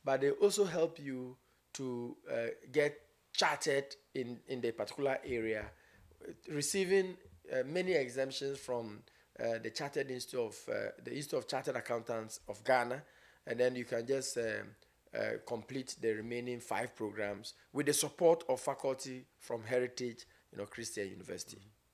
but they also help you to get chartered in the particular area, receiving many exemptions from the Chartered Institute of the Institute of Chartered Accountants of Ghana, and then you can just complete the remaining 5 programs with the support of faculty from Heritage, Christian University.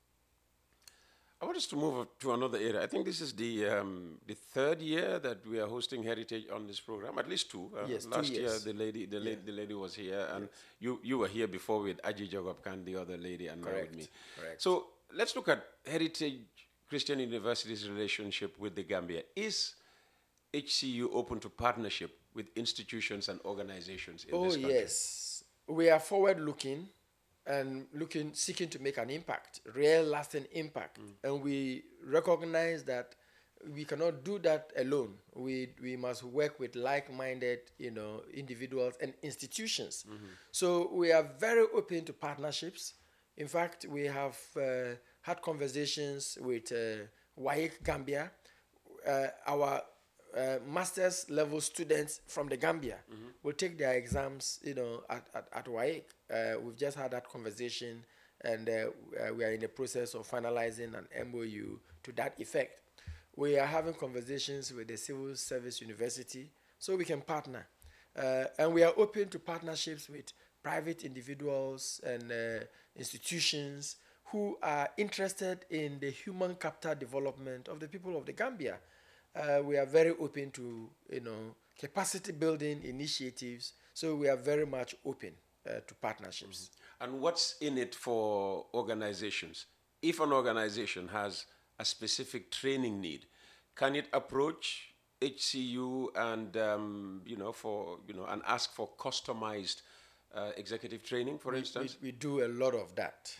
I want us to move to another area. I think this is the third year that we are hosting Heritage on this program, at least 2. Yes, last 2 years. year the lady was here, and you were here before with Aji Jagopkan, the other lady, and now with me. Correct. So let's look at Heritage Christian University's relationship with the Gambia. Is HCU open to partnership with institutions and organizations in this country? Oh yes, we are forward-looking and seeking to make an impact, real lasting impact, and we recognize that we cannot do that alone. We must work with like-minded, individuals and institutions. So we are very open to partnerships. In fact, we have had conversations with WAEC Gambia. Our master's level students from the Gambia will take their exams, at WAEC. We've just had that conversation, and we are in the process of finalizing an MOU to that effect. We are having conversations with the Civil Service University so we can partner. And we are open to partnerships with private individuals and institutions who are interested in the human capital development of the people of the Gambia. We are very open to, capacity building initiatives. So we are very much open to partnerships. And what's in it for organizations? If an organization has a specific training need, can it approach HCU and and ask for customized executive training, for instance? We do a lot of that.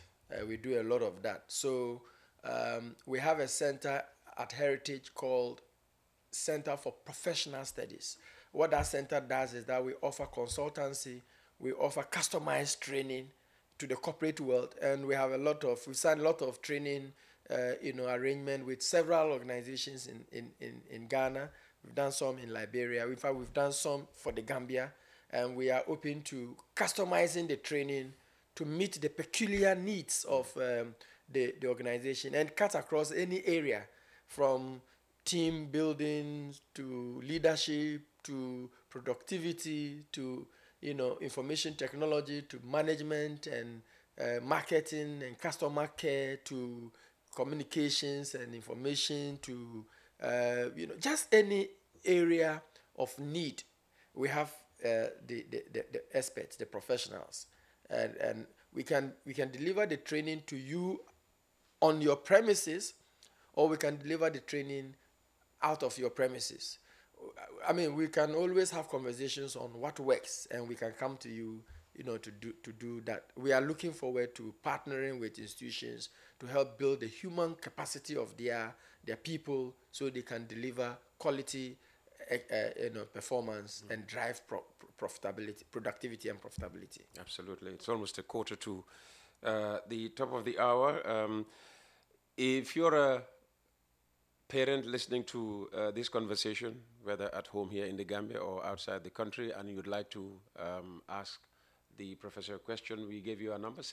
So we have a center at Heritage called Center for Professional Studies. What that center does is that we offer consultancy, we offer customized training to the corporate world, and we signed a lot of training arrangement with several organizations in Ghana. We've done some in Liberia. In fact, we've done some for the Gambia, and we are open to customizing the training to meet the peculiar needs of the organization and cut across any area, from team building to leadership to productivity to information technology to management and marketing and customer care to communications and information to just any area of need. We have the experts, the professionals, and we can deliver the training to you on your premises, or we can deliver the training out of your premises. I mean, we can always have conversations on what works, and we can come to you, to do that. We are looking forward to partnering with institutions to help build the human capacity of their people, so they can deliver quality, performance and drive productivity, and profitability. Absolutely, it's almost a quarter to the top of the hour. If you're a parent listening to this conversation, whether at home here in the Gambia or outside the country, and you'd like to ask the professor a question, we gave you a number,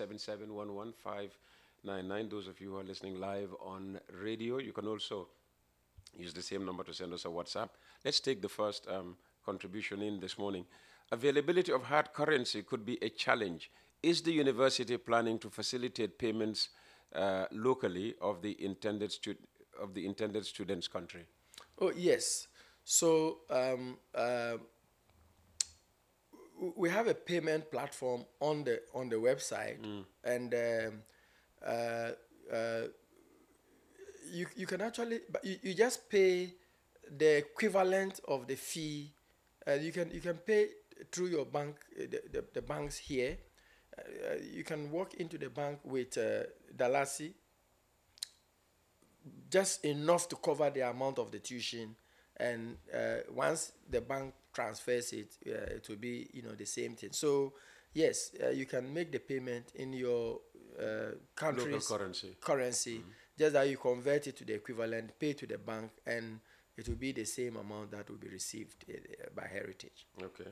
7711599. Those of you who are listening live on radio, you can also use the same number to send us a WhatsApp. Let's take the first contribution in this morning. Availability of hard currency could be a challenge. Is the university planning to facilitate payments locally of the intended student's country? Oh yes. So we have a payment platform on the website, and you can actually, but you just pay the equivalent of the fee. You can pay through your bank, the banks here. You can walk into the bank with Dalasi, just enough to cover the amount of the tuition, and once the bank transfers it, it will be the same thing. So yes, you can make the payment in your country's local currency, just that you convert it to the equivalent, pay to the bank, and it will be the same amount that will be received by Heritage. Okay.